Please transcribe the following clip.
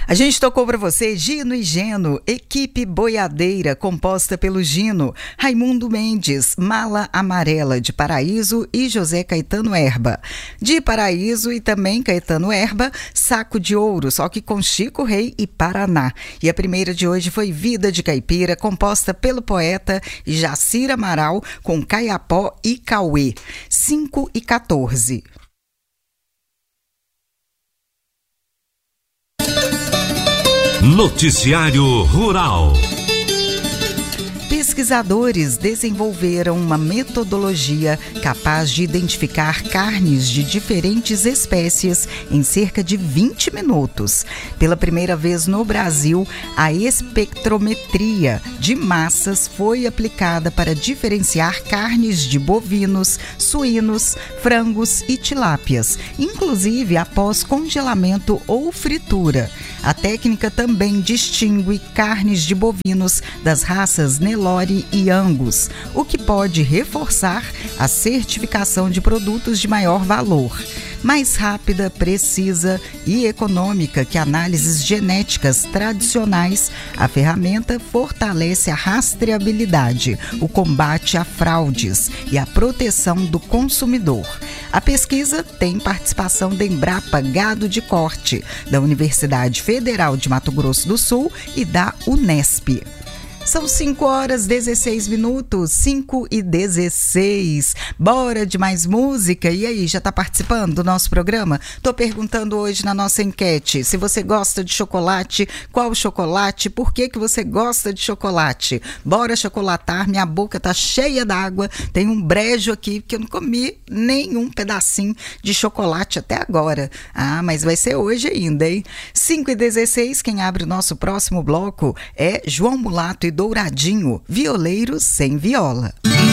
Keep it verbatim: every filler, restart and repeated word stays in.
A gente tocou para você Gino e Geno, Equipe Boiadeira, composta pelo Gino, Raimundo Mendes, Mala Amarela, de Paraíso, e José Caetano Herba. De Paraíso e também Caetano Herba, Saco de Ouro, só que com Chico Rei e Paraná. E a primeira de hoje foi Vida de Caipira, composta pelo poeta Jacir Amaral, com Caiapó e Cauê. cinco e quatorze. Noticiário Rural. Pesquisadores desenvolveram uma metodologia capaz de identificar carnes de diferentes espécies em cerca de vinte minutos. Pela primeira vez no Brasil, a espectrometria de massas foi aplicada para diferenciar carnes de bovinos, suínos, frangos e tilápias, inclusive após congelamento ou fritura. A técnica também distingue carnes de bovinos das raças Nelore e Angus, o que pode reforçar a certificação de produtos de maior valor. Mais rápida, precisa e econômica que análises genéticas tradicionais, a ferramenta fortalece a rastreabilidade, o combate a fraudes e a proteção do consumidor. A pesquisa tem participação da Embrapa Gado de Corte, da Universidade Federal de Mato Grosso do Sul e da Unesp. São cinco horas e dezesseis minutos, cinco e dezesseis. Bora de mais música? E aí, já tá participando do nosso programa? Tô perguntando hoje na nossa enquete se você gosta de chocolate, qual chocolate, por que que você gosta de chocolate? Bora chocolatar, minha boca tá cheia d'água, tem um brejo aqui que eu não comi nenhum pedacinho de chocolate até agora. Ah, mas vai ser hoje ainda, hein? cinco e dezesseis, quem abre o nosso próximo bloco é João Mulato e Douradinho, Violeiros sem Viola.